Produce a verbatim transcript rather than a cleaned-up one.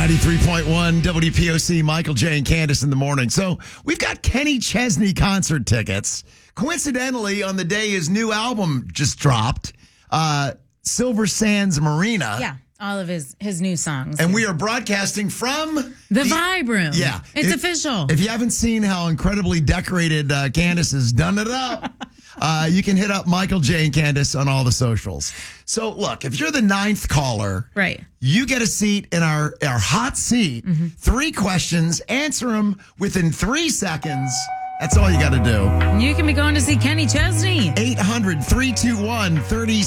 ninety-three point one W P O C, Michael J. and Candace in the morning. So we've got Kenny Chesney concert tickets. Coincidentally, on the day his new album just dropped, uh, Silver Sands Marina. Yeah, all of his, his new songs. And we are broadcasting from... The, the Vibe Room. Yeah. It's if, official. If you haven't seen how incredibly decorated uh, Candace has done it up, uh, you can hit up Michael J. and Candace on all the socials. So, look, if you're the ninth caller, right, you get a seat in our, our hot seat. Mm-hmm. Three questions, answer them within three seconds. That's all you got to do. You can be going to see Kenny Chesney. eight hundred, three two one, three